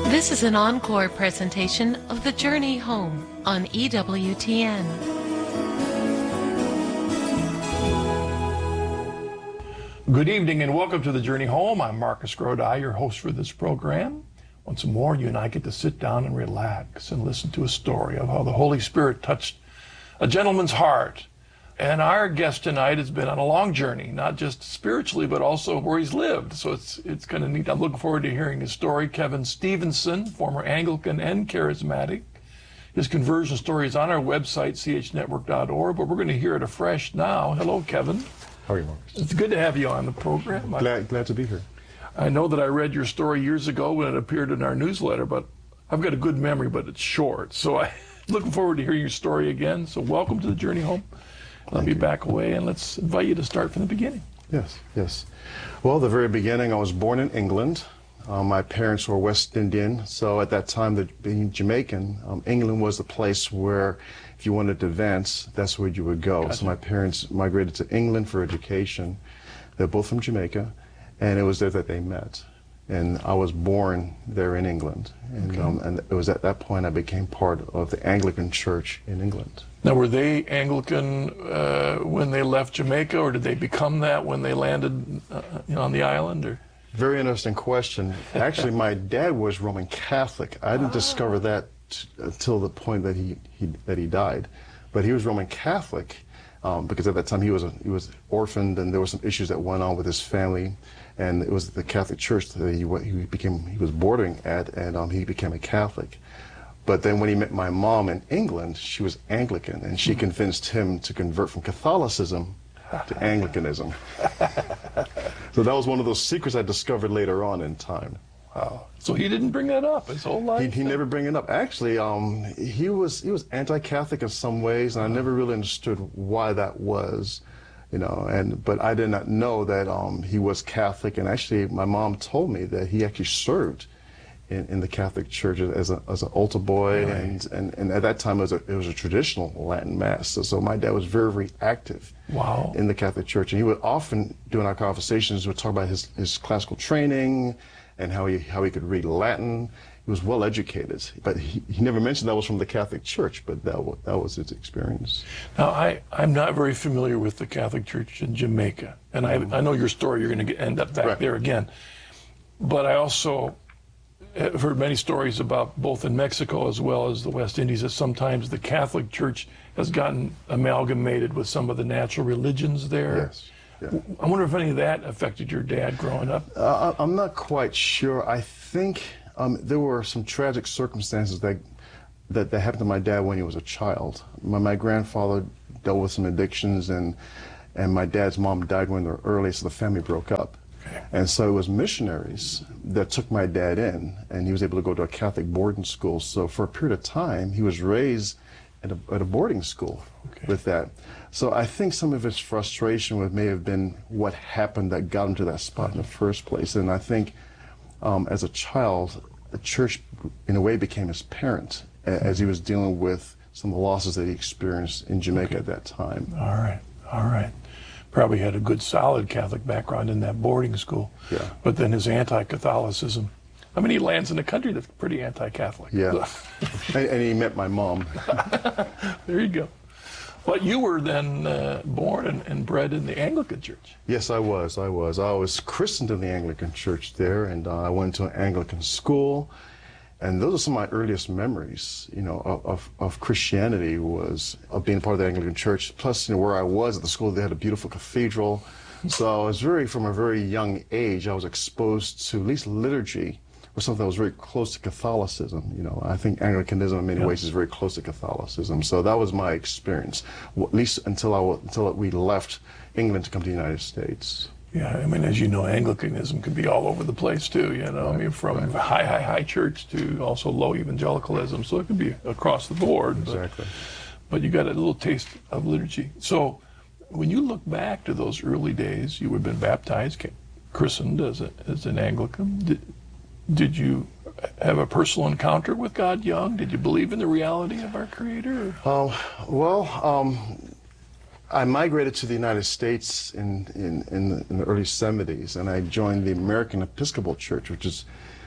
This is an encore presentation of The Journey Home on EWTN. Good evening and welcome to The Journey Home. I'm Marcus Grodi, your host for this program. Once more, you and I get to sit down and relax and listen to a story of how the Holy Spirit touched a gentleman's heart. And our guest tonight has been on a long journey, not just spiritually, but also where he's lived. So it's kind of neat. I'm looking forward to hearing his story. Kevin Stevenson, former Anglican and charismatic. His conversion story is on our website, chnetwork.org, but we're going to hear it afresh now. Hello, Kevin. How are you, Marcus? It's good to have you on the program. Glad to be here. I know that I read your story years ago when it appeared in our newsletter, but I've got a good memory, but it's short. So I'm looking forward to hearing your story again. So welcome to The Journey Home. Let me back away and let's invite you to start from the beginning. Yes. Well, the very beginning, I was born in England. My parents were West Indian, so at that time, being Jamaican, England was the place where if you wanted to advance, that's where you would go. Gotcha. So my parents migrated to England for education. They're both from Jamaica, and it was there that they met. And I was born there in England. And, okay. And it was at that point I became part of the Anglican Church in England. Now, were they Anglican when they left Jamaica, or did they become that when they landed on the island? Or? Very interesting question. Actually, my dad was Roman Catholic. I didn't discover that until the point that he died. But he was Roman Catholic because at that time he was orphaned, and there were some issues that went on with his family. And it was the Catholic Church that he was bordering at, and he became a Catholic. But then when he met my mom in England, she was Anglican, and she convinced him to convert from Catholicism to Anglicanism. So that was one of those secrets I discovered later on in time. Wow. So he didn't bring that up his whole life? He never bring it up. Actually, he was anti-Catholic in some ways, and I never really understood why that was. But I did not know that he was Catholic, and actually my mom told me that he actually served in the Catholic Church as an altar boy, right. and at that time it was a traditional Latin Mass. So my dad was very, very active in the Catholic Church, and he would often, during our conversations, would talk about his classical training and how he could read Latin. He was well educated, but he never mentioned that was from the Catholic Church, but that was his experience. Now, I'm not very familiar with the Catholic Church in Jamaica, and I know your story, you're going to end up back there again. But I also have heard many stories about both in Mexico as well as the West Indies that sometimes the Catholic Church has gotten amalgamated with some of the natural religions there. Yes. Yeah. I wonder if any of that affected your dad growing up. I'm not quite sure. I think there were some tragic circumstances that happened to my dad when he was a child. My grandfather dealt with some addictions, and my dad's mom died when they were early, so the family broke up. Okay. And so it was missionaries that took my dad in, and he was able to go to a Catholic boarding school. So for a period of time, he was raised at a boarding school with that. So I think some of his frustration may have been what happened that got him to that spot in the first place. And I think as a child, the church in a way became his parent as he was dealing with some of the losses that he experienced in Jamaica at that time. All right. Probably had a good solid Catholic background in that boarding school. Yeah. But then his anti-Catholicism. I mean, he lands in a country that's pretty anti-Catholic. Yeah. and he met my mom. There you go. But you were then born and bred in the Anglican Church. Yes, I was. I was christened in the Anglican Church there, and I went to an Anglican school. And those are some of my earliest memories, of Christianity, was of being part of the Anglican Church. Plus, where I was at the school, they had a beautiful cathedral. So I was from a very young age, I was exposed to at least liturgy, or something that was very close to Catholicism. I think Anglicanism in many ways is very close to Catholicism. So that was my experience, at least until we left England to come to the United States. Yeah, I mean, as you know, Anglicanism can be all over the place too, Right. I mean, from high church to also low evangelicalism, so it can be across the board. Exactly. But you got a little taste of liturgy. So when you look back to those early days, you had been baptized, christened as an Anglican. Did you have a personal encounter with God young? Did you believe in the reality of our Creator? I migrated to the United States in the early 70s, and I joined the American Episcopal Church, which is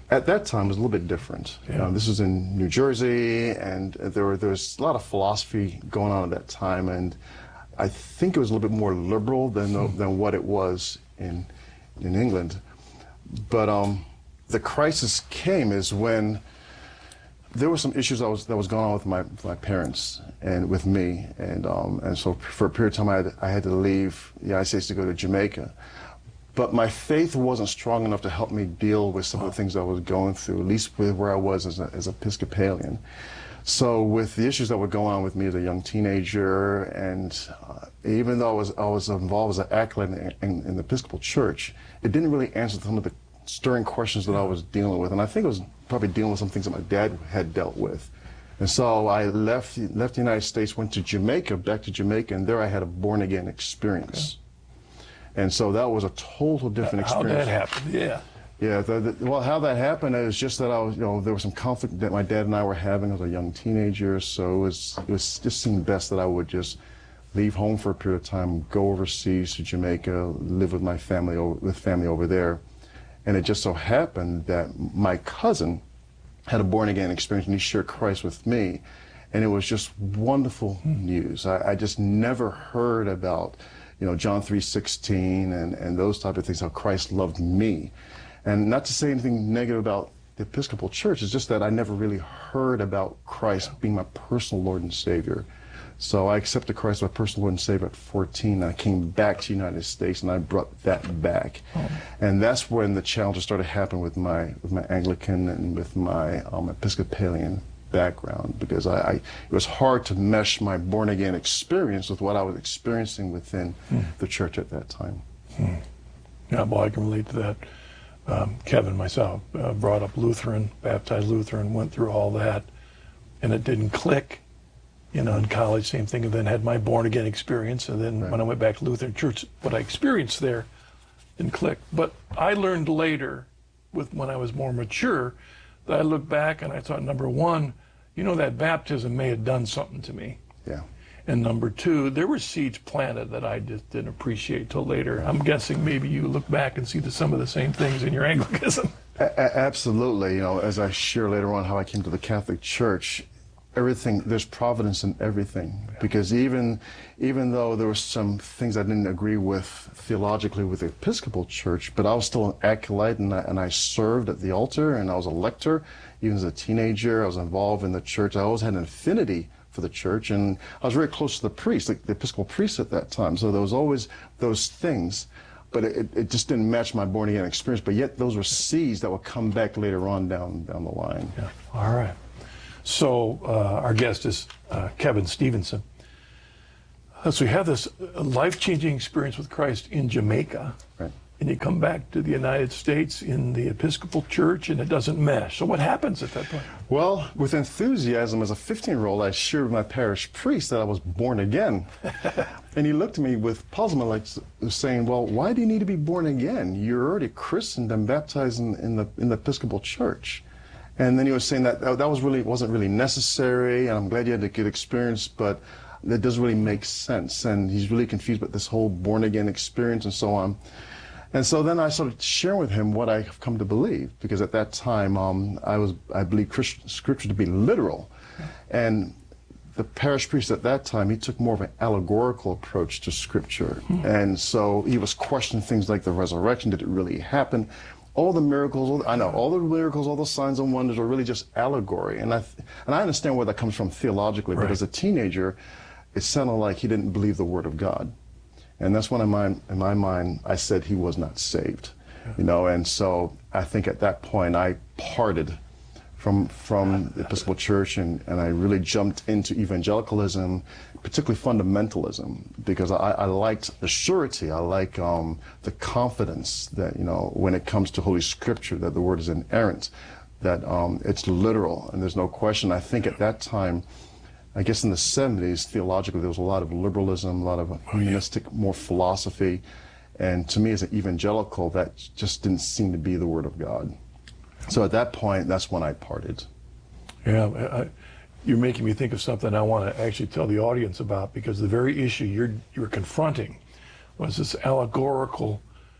At that time, it was a little bit different. Yeah. This was in New Jersey, and there was a lot of philosophy going on at that time, and I think it was a little bit more liberal than what it was in England. But the crisis came is when there were some issues that was going on with my parents and with me, and so for a period of time I had to leave the United States to go to Jamaica. But my faith wasn't strong enough to help me deal with some of the things I was going through, at least with where I was as Episcopalian. So with the issues that were going on with me as a young teenager, and even though I was involved as an acolyte in the Episcopal Church, it didn't really answer some of the stirring questions that I was dealing with. And I think it was probably dealing with some things that my dad had dealt with. And so I left the United States, went to Jamaica, back to Jamaica, and there I had a born-again experience. Okay. And so that was a total different experience. How that happened, yeah. Yeah, well, how that happened is just that there was some conflict that my dad and I were having as a young teenager, so it just seemed best that I would just leave home for a period of time, go overseas to Jamaica, live with my family, over there. And it just so happened that my cousin had a born-again experience, and he shared Christ with me, and it was just wonderful news. I just never heard about John 3:16 and those type of things, how Christ loved me. And not to say anything negative about the Episcopal Church, it's just that I never really heard about Christ being my personal Lord and Savior. So I accepted Christ as my personal Lord and Savior at 14. I came back to the United States, and I brought that back. And that's when the challenges started happening with my Anglican and with my Episcopalian background, because it was hard to mesh my born-again experience with what I was experiencing within the church at that time. Yeah, well, I can relate to that. Kevin, myself, brought up Lutheran, baptized Lutheran, went through all that, and it didn't click. In college, same thing, and then had my born-again experience, and then when I went back to Lutheran Church, what I experienced there didn't click. But I learned later, when I was more mature, that I looked back and I thought, number one, that baptism may have done something to me. Yeah. And number two, there were seeds planted that I just didn't appreciate till later. I'm guessing maybe you look back and see some of the same things in your Anglicanism. Absolutely. As I share later on how I came to the Catholic Church, there's providence in everything. Because even though there were some things I didn't agree with theologically with the Episcopal Church, but I was still an acolyte, and I served at the altar, and I was a lector. Even as a teenager, I was involved in the church. I always had an affinity for the church, and I was very close to the priest, like the Episcopal priest at that time. So there was always those things, but it just didn't match my born-again experience. But yet those were seeds that would come back later on down the line. Yeah. All right. So our guest is Kevin Stevenson. So you have this life-changing experience with Christ in Jamaica, right, and you come back to the United States in the Episcopal Church, and it doesn't mesh. So what happens at that point? Well, with enthusiasm, as a 15-year-old, I shared with my parish priest that I was born again. And he looked at me with puzzlement, like saying, well, why do you need to be born again? You're already christened and baptized in the Episcopal Church. And then he was saying that wasn't really necessary, and I'm glad you had a good experience, but that doesn't really make sense. And he's really confused about this whole born-again experience and so on. And so then I started sharing with him what I've come to believe, because at that time I believed Scripture to be literal. And the parish priest at that time, he took more of an allegorical approach to Scripture. And so he was questioning things like the resurrection. Did it really happen? All the miracles, all the miracles, all the signs and wonders are really just allegory. And I understand where that comes from theologically, but as a teenager, it sounded like he didn't believe the Word of God. And that's when in my mind, I said he was not saved. And so I think at that point I parted from the Episcopal Church, and I really jumped into evangelicalism, particularly fundamentalism, because I liked the surety, I like the confidence that, when it comes to Holy Scripture, that the Word is inerrant, that it's literal, and there's no question. I think at that time, I guess in the 70s, theologically, there was a lot of liberalism, a lot of humanistic, more philosophy, and to me as an evangelical, that just didn't seem to be the Word of God. So at that point, that's when I parted. Yeah, you're making me think of something I want to actually tell the audience about, because the very issue you're confronting was this allegorical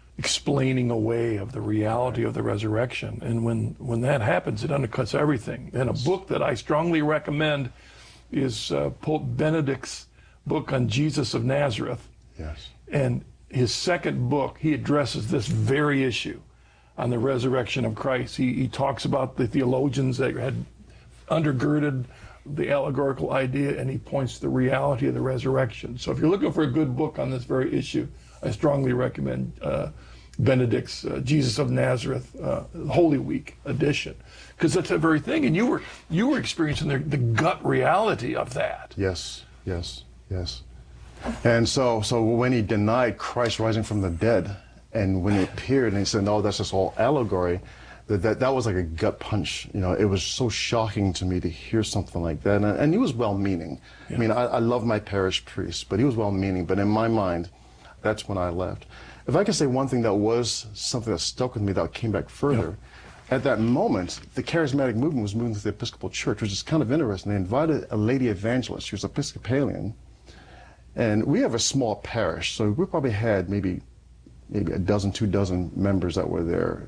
explaining away of the reality of the resurrection. And when that happens, it undercuts everything. And a book that I strongly recommend is Pope Benedict's book on Jesus of Nazareth. Yes. And his second book, he addresses this very issue on the resurrection of Christ. He talks about the theologians that had undergirded the allegorical idea, and he points to the reality of the resurrection. So if you're looking for a good book on this very issue, I strongly recommend Benedict's Jesus of Nazareth Holy Week edition, because that's that very thing. And you were experiencing the gut reality of that. Yes, yes, yes. And so when he denied Christ rising from the dead, and when he appeared and he said, no, that's just all allegory, that was like a gut punch. You know, it was so shocking to me to hear something like that. And he was well-meaning. Yeah. I mean, I love my parish priest, but he was well-meaning. But in my mind, that's when I left. If I could say one thing that was something that stuck with me that came back further, at that moment, the charismatic movement was moving to the Episcopal Church, which is kind of interesting. They invited a lady evangelist. She was Episcopalian. And we have a small parish, so we probably had maybe a dozen, 2 dozen members that were there.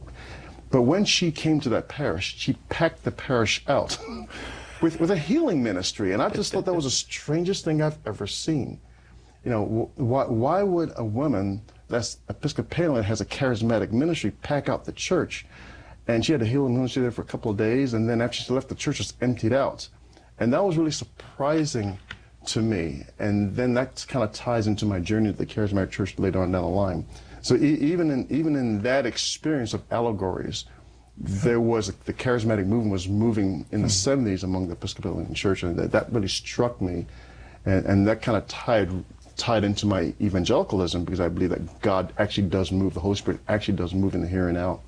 But when she came to that parish, she packed the parish out with a healing ministry. And I just thought that was the strangest thing I've ever seen. You know, why would a woman that's Episcopalian, has a charismatic ministry, pack out the church? And she had a healing ministry there for a couple of days, and then after she left, the church was emptied out. And that was really surprising to me. And then that kind of ties into my journey to the charismatic church later on down the line. So even in that experience of allegories, there was the charismatic movement was moving in the 70s among the Episcopalian church, and that really struck me, and that kind of tied into my evangelicalism, because I believe that God actually does move, the Holy Spirit actually does move in the here and now.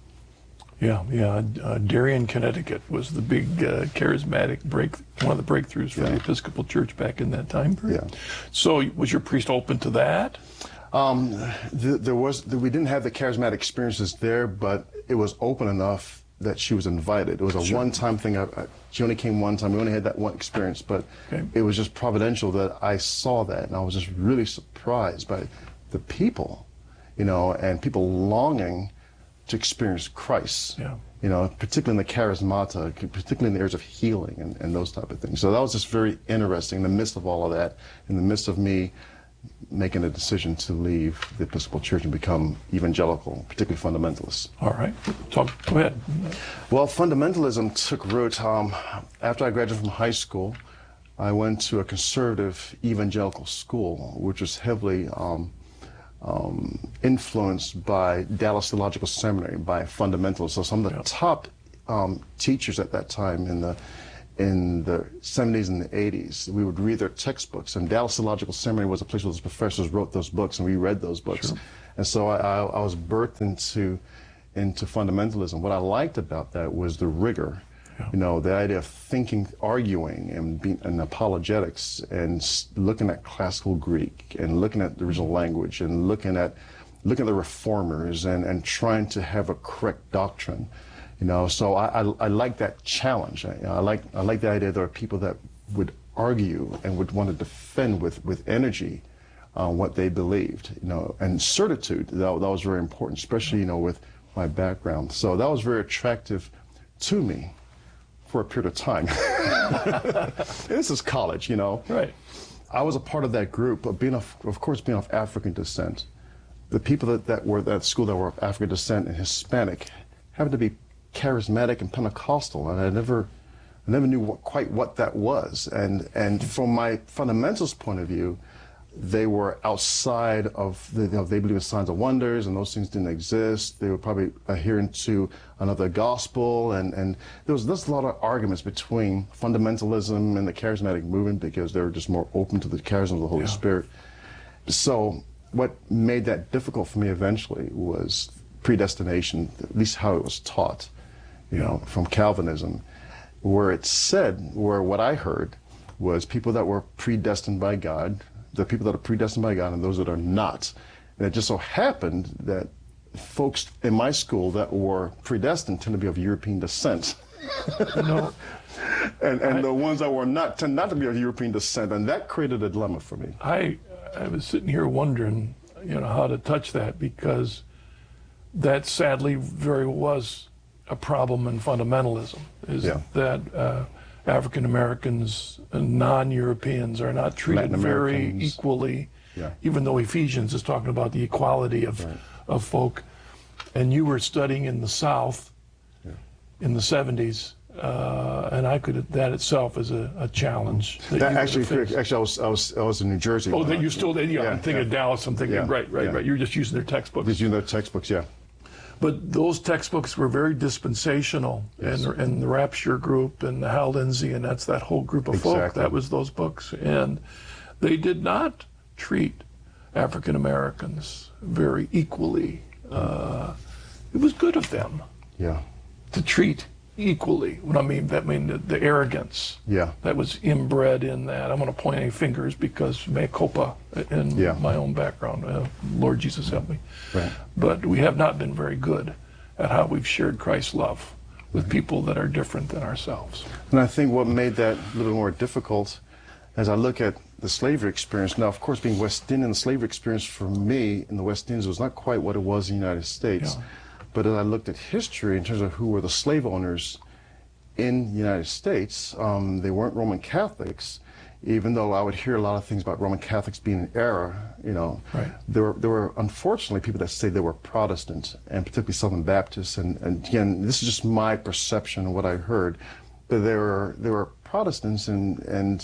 Yeah. Darien, Connecticut was the big charismatic one of the breakthroughs for the Episcopal Church back in that time period. Yeah. So was your priest open to that? We didn't have the charismatic experiences there, but it was open enough that she was invited. It was a one-time thing. She only came one time. We only had that one experience, but it was just providential that I saw that, and I was just really surprised by the people, you know, and people longing to experience Christ, you know, particularly in the charismata, particularly in the areas of healing and those type of things. So that was just very interesting in the midst of all of that, in the midst of me making a decision to leave the Episcopal Church and become evangelical, particularly fundamentalist. All right. Go ahead. Well, fundamentalism took root. After I graduated from high school, I went to a conservative evangelical school, which was heavily influenced by Dallas Theological Seminary, by fundamentalists. So some of the top teachers at that time in the 70s and the 80s, we would read their textbooks, and Dallas Theological Seminary was a place where those professors wrote those books, and we read those books. Sure. And so I was birthed into fundamentalism. What I liked about that was the rigor, you know, the idea of thinking, arguing, and apologetics, and looking at classical Greek, and looking at the original language, and looking at the reformers, and trying to have a correct doctrine. You know, so I like that challenge. I like the idea there are people that would argue and would want to defend with energy what they believed. You know, and certitude, that was very important, especially, you know, with my background. So that was very attractive to me for a period of time. This is college, you know. Right. I was a part of that group of of course, being of African descent. The people that were at that school that were of African descent and Hispanic happened to be charismatic and Pentecostal, and I never knew quite what that was. And from my fundamentalist point of view, they were outside of they believed in signs and wonders, and those things didn't exist. They were probably adhering to another gospel, and there was a lot of arguments between fundamentalism and the charismatic movement, because they were just more open to the charism of the Holy Spirit. So what made that difficult for me eventually was predestination, at least how it was taught, you know, from Calvinism, where it said, where what I heard was people that were predestined by God, the people that are predestined by God, and those that are not. And it just so happened that folks in my school that were predestined tend to be of European descent. You know, and the ones that were not tend not to be of European descent, and that created a dilemma for me. I was sitting here wondering, you know, how to touch that, because that sadly very was a problem in fundamentalism, is that African Americans and non-Europeans are not treated very equally, even though Ephesians is talking about the equality of folk. And you were studying in the South in the 70s, and that itself is a challenge. Actually, I was in New Jersey. Oh, that you still did? Yeah, I'm thinking of Dallas. I'm thinking, right. You're just using their textbooks. Just using their textbooks, yeah. But those textbooks were very dispensational, and the Rapture group and the Hal Lindsey, and that's that whole group of folk. That was those books. And they did not treat African Americans very equally. It was good of them to treat equally. What I mean, the arrogance that was inbred in that. I'm going to point any fingers because mea culpa in my own background. Lord Jesus help me. Right. But we have not been very good at how we've shared Christ's love with people that are different than ourselves. And I think what made that a little bit more difficult, as I look at the slavery experience, now of course being West Indian, the slavery experience for me in the West Indies was not quite what it was in the United States. But as I looked at history in terms of who were the slave owners in the United States, they weren't Roman Catholics, even though I would hear a lot of things about Roman Catholics being an error. There were unfortunately people that say they were Protestant, and particularly Southern Baptists, and again, this is just my perception of what I heard, but there were Protestants and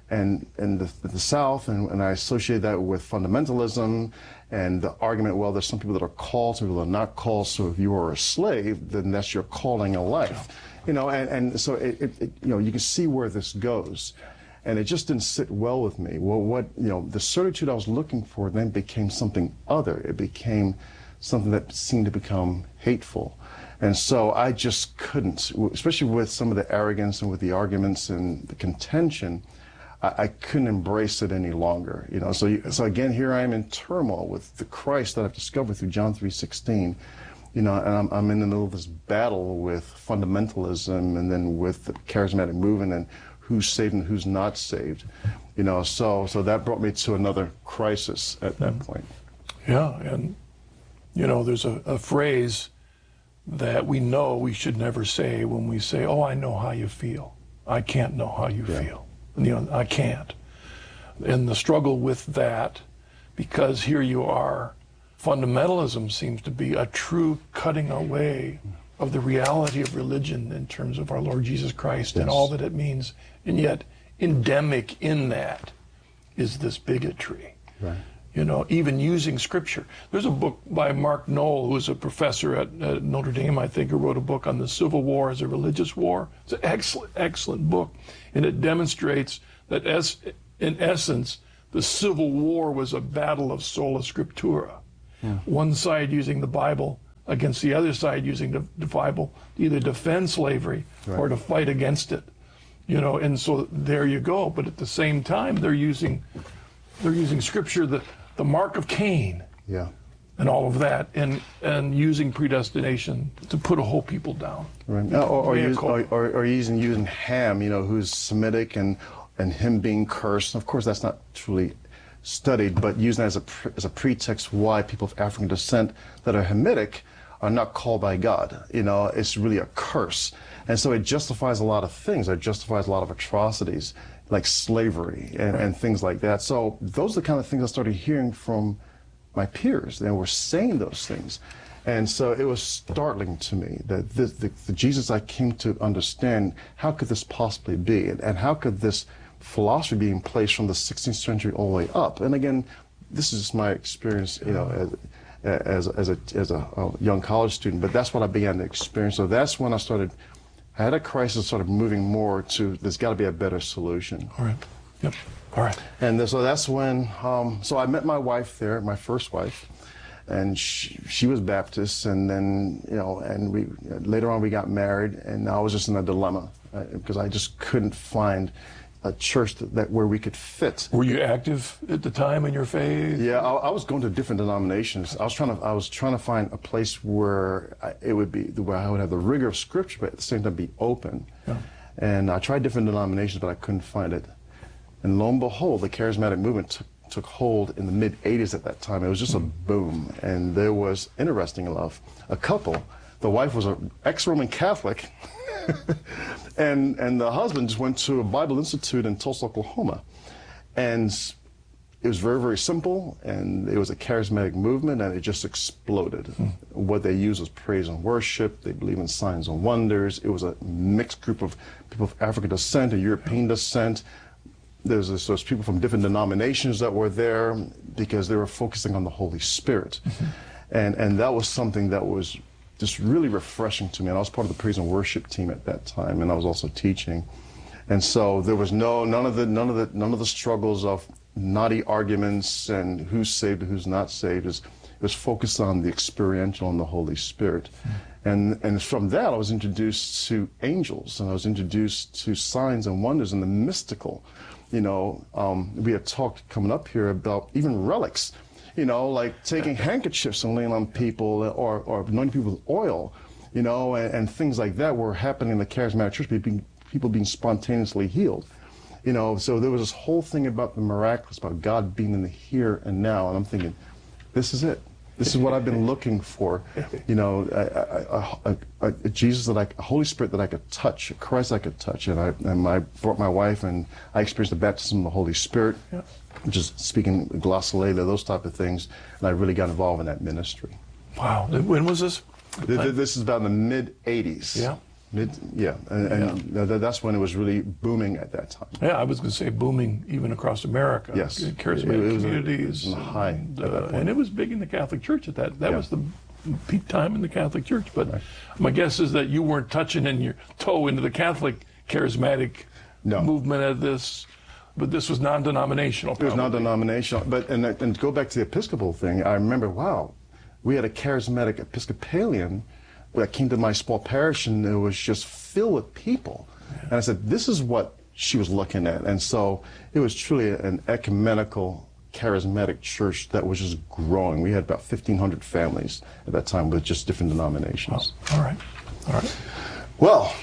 the South, and I associate that with fundamentalism and the argument, well, there's some people that are called, some people that are not called, so if you are a slave, then that's your calling in life. And so you can see where this goes. And it just didn't sit well with me. Well, the certitude I was looking for then became something other. It became something that seemed to become hateful. And so I just couldn't, especially with some of the arrogance and with the arguments and the contention, I couldn't embrace it any longer. So again, here I am in turmoil with the Christ that I've discovered through John 3:16. And I'm in the middle of this battle with fundamentalism, and then with the charismatic movement, and who's saved and who's not saved. So that brought me to another crisis at that point. Yeah, and there's a phrase that we know we should never say when we say, "Oh, I know how you feel." I can't know how you feel. I can't. And the struggle with that, because here you are, fundamentalism seems to be a true cutting away of the reality of religion in terms of our Lord Jesus Christ and all that it means. And yet, endemic in that is this bigotry. Right. Even using Scripture. There's a book by Mark Knoll, who is a professor at Notre Dame, I think, who wrote a book on the Civil War as a religious war. It's an excellent, excellent book. And it demonstrates that, in essence, the Civil War was a battle of sola scriptura. One side using the Bible against the other side using the Bible to either defend slavery or to fight against it. And so there you go. But at the same time, they're using Scripture, the mark of Cain, and all of that, and using predestination to put a whole people down. Right. Or using Ham, who's Semitic, and him being cursed. Of course, that's not truly studied, but using that as a pretext why people of African descent that are Hamitic are not called by God. It's really a curse. And so it justifies a lot of things. It justifies a lot of atrocities like slavery and things like that. So those are the kind of things I started hearing from my peers. They were saying those things. And so it was startling to me that the Jesus I came to understand, how could this possibly be? And how could this philosophy be in place from the 16th century all the way up? And again, this is just my experience, as a young college student, but that's what I began to experience. So that's when I had a crisis, started moving more to, there's got to be a better solution. All right. Yep. All right. And so that's when, so I met my wife there, my first wife, and she was Baptist, and then, and later on we got married, and I was just in a dilemma because I just couldn't find a church that where we could fit. Were you active at the time in your faith? Yeah, I was going to different denominations. I was trying to find a place where where I would have the rigor of Scripture, but at the same time be open. Yeah. And I tried different denominations, but I couldn't find it. And lo and behold, the charismatic movement took hold in the mid-'80s at that time. It was just a boom. And there was, interesting enough, a couple. The wife was an ex-Roman Catholic, and the husband just went to a Bible Institute in Tulsa, Oklahoma. And it was very, very simple, and it was a charismatic movement, and it just exploded. What they used was praise and worship. They believe in signs and wonders. It was a mixed group of people of African descent and European descent. There's people from different denominations that were there because they were focusing on the Holy Spirit. And that was something that was just really refreshing to me. And I was part of the praise and worship team at that time, and I was also teaching. And so there was none of the struggles of knotty arguments and who's saved and who's not saved. It was focused on the experiential and the Holy Spirit. And from that, I was introduced to angels, and I was introduced to signs and wonders and the mystical. You know, we had talked coming up here about even relics, you know, like taking handkerchiefs and laying on people or anointing people with oil, you know, and things like that were happening in the charismatic church, people being spontaneously healed. You know, so there was this whole thing about the miraculous, about God being in the here and now, and I'm thinking, this is it. This is what I've been looking for. You know, a Jesus a Holy Spirit that I could touch, a Christ I could touch, and I brought my wife, and I experienced the baptism of the Holy Spirit, just speaking glossolalia, those type of things, and I really got involved in that ministry. Wow. When was this? This is about in the mid-'80s. Yeah. That's when it was really booming at that time. Yeah, I was going to say booming even across America. Yes. Charismatic communities. It was high at that point. And it was big in the Catholic Church at that. That was the peak time in the Catholic Church. But Right. my guess is that you weren't touching in your toe into the Catholic charismatic movement at this. But this was non-denominational. It was non-denominational. But and to go back to the Episcopal thing, I remember, wow, we had a charismatic Episcopalian that came to my small parish, and it was just filled with people. And I said, this is what she was looking at. And so it was truly an ecumenical, charismatic church that was just growing. We had about 1,500 families at that time with just different denominations. Oh, all right. All right. Well.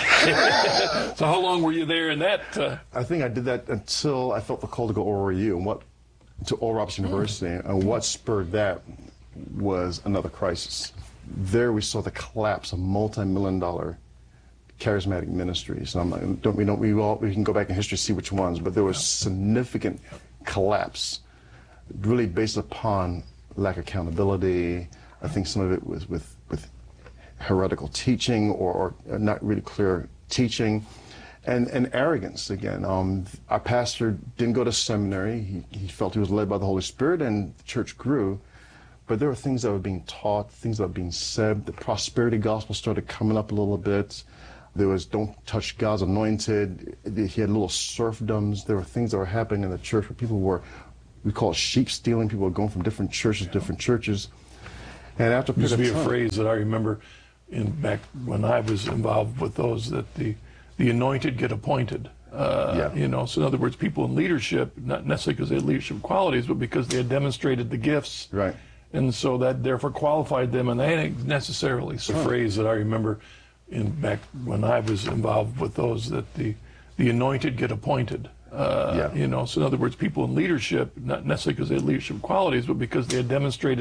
So how long were you there in that? I think I did that until I felt the call to go ORU to Oral Roberts University. And what spurred that was another crisis. There we saw the collapse of multi-million-dollar charismatic ministries. We can go back in history to see which ones, but there was significant collapse, really based upon lack of accountability. I think some of it was with heretical teaching or not really clear teaching, and arrogance again. Our pastor didn't go to seminary. He felt he was led by the Holy Spirit, and the church grew. But there were things that were being taught, things that were being said. The prosperity gospel started coming up a little bit. There was don't touch God's anointed. He had little serfdoms. There were things that were happening in the church where people were, we call it sheep stealing. People were going from different churches to different churches. And after a period of time, used to be a phrase that I remember back when I was involved with those, that the anointed get appointed. You know, so in other words, people in leadership, not necessarily because they had leadership qualities, but because they had demonstrated the gifts. Right. And so that therefore qualified them, and they didn't necessarily. It's a phrase that I remember back when I was involved with those, that the anointed get appointed. You know, so in other words, people in leadership, not necessarily because they had leadership qualities, but because they had demonstrated